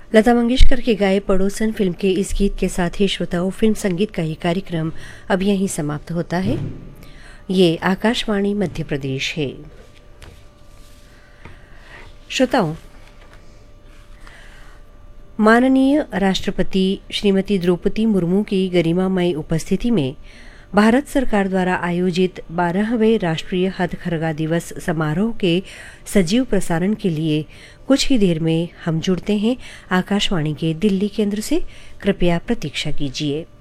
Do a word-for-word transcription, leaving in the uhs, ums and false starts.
लता मंगेशकर के गाए पड़ोसन फिल्म के इस गीत के साथ ही श्रोताओं फिल्म संगीत का ये कार्यक्रम अब यहीं समाप्त होता है। ये आकाशवाणी मध्य प्रदेश है। श्रोताओं, माननीय राष्ट्रपति श्रीमती द्रौपदी मुर्मू की गरिमामय उपस्थिति में भारत सरकार द्वारा आयोजित बारहवें राष्ट्रीय हथकरघा दिवस समारोह के सजीव प्रसारण के लिए कुछ ही देर में हम जुड़ते हैं आकाशवाणी के दिल्ली केंद्र से। कृपया प्रतीक्षा कीजिए।